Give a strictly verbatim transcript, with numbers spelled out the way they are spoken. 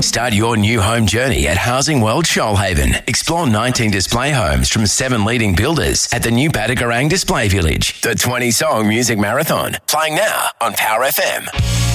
Start your new home journey at Housing World Shoalhaven. Explore nineteen display homes from seven leading builders at the new Batagarang Display Village. The twenty-song music marathon, playing now on Power F M.